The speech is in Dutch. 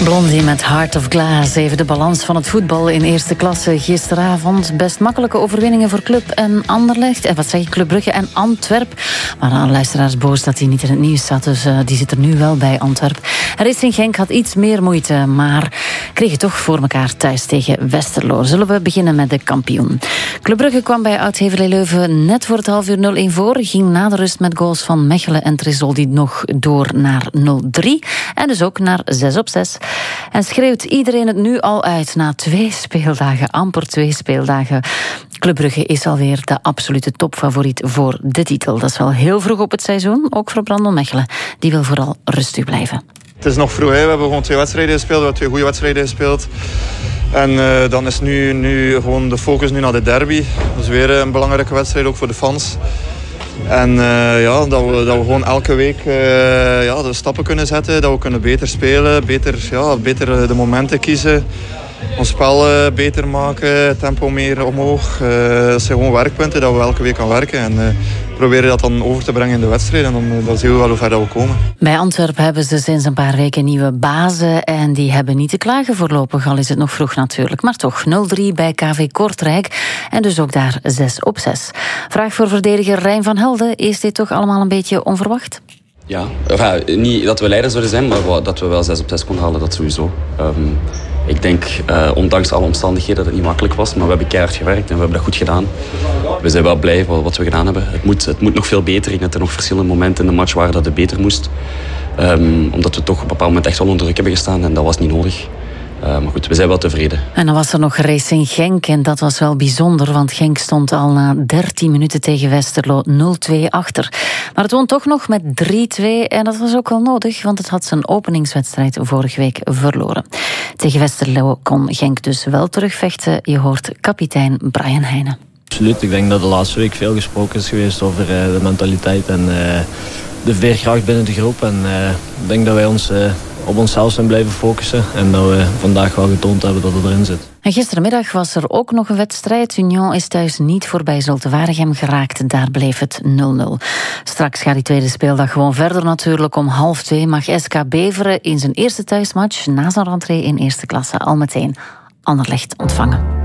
Blondie met Heart of Glass. Even de balans van het voetbal in eerste klasse gisteravond. Best makkelijke overwinningen voor Club en Anderlecht. Club Brugge en Antwerp. Maar aan luisteraars boos dat hij niet in het nieuws zat. Dus die zit er nu wel bij, Antwerp. Racing Genk had iets meer moeite, maar kreeg het toch voor elkaar thuis tegen Westerlo. Zullen we beginnen met de kampioen. Club Brugge kwam bij Oud-Heverlee Leuven net voor het half uur 0-1 voor. Ging na de rust met goals van Mechelen en Tresoldi nog door naar 0-3. En dus ook naar 6-6. En schreeuwt iedereen het nu al uit na 2 speeldagen, amper 2 speeldagen. Club Brugge is alweer de absolute topfavoriet voor de titel. Dat is wel heel vroeg op het seizoen, ook voor Brandon Mechelen. Die wil vooral rustig blijven. Het is nog vroeg, hè. We hebben gewoon 2 wedstrijden gespeeld, we hebben 2 goede wedstrijden gespeeld. En dan is nu gewoon de focus naar de derby. Dat is weer een belangrijke wedstrijd, ook voor de fans. En dat we gewoon elke week de stappen kunnen zetten. Dat we kunnen beter spelen, beter de momenten kiezen. Ons spel beter maken, tempo meer omhoog. Dat zijn gewoon werkpunten dat we elke week aan werken. En proberen dat dan over te brengen in de wedstrijd. En dan zien we wel hoe ver dat we komen. Bij Antwerpen hebben ze sinds een paar weken nieuwe bazen. En die hebben niet te klagen voorlopig, al is het nog vroeg natuurlijk. Maar toch, 0-3 bij KV Kortrijk. En dus ook daar 6-6. Vraag voor verdediger Rijn van Helden. Is dit toch allemaal een beetje onverwacht? Ja, niet dat we leider zouden zijn, maar dat we wel 6-6 konden halen, dat sowieso. Ik denk, ondanks alle omstandigheden, dat het niet makkelijk was. Maar we hebben keihard gewerkt en we hebben dat goed gedaan. We zijn wel blij wat we gedaan hebben. Het moet nog veel beter. Ik denk dat er nog verschillende momenten in de match waren dat het beter moest. Omdat we toch op een bepaald moment echt wel onder druk hebben gestaan. En dat was niet nodig. Maar goed, we zijn wel tevreden. En dan was er nog Racing Genk en dat was wel bijzonder, want Genk stond al na 13 minuten tegen Westerlo 0-2 achter. Maar het won toch nog met 3-2 en dat was ook wel nodig, want het had zijn openingswedstrijd vorige week verloren. Tegen Westerlo kon Genk dus wel terugvechten. Je hoort kapitein Brian Heijnen. Absoluut, ik denk dat de laatste week veel gesproken is geweest over de mentaliteit en de veerkracht binnen de groep. En ik denk dat wij ons op onszelf zijn blijven focussen en dat we vandaag wel getoond hebben dat het erin zit. En gistermiddag was er ook nog een wedstrijd. Union is thuis niet voorbij Zulte Waregem geraakt. Daar bleef het 0-0. Straks gaat die tweede speeldag gewoon verder natuurlijk. Om 1:30 mag SK Beveren in zijn eerste thuismatch na zijn rentree in eerste klasse al meteen Anderlecht ontvangen.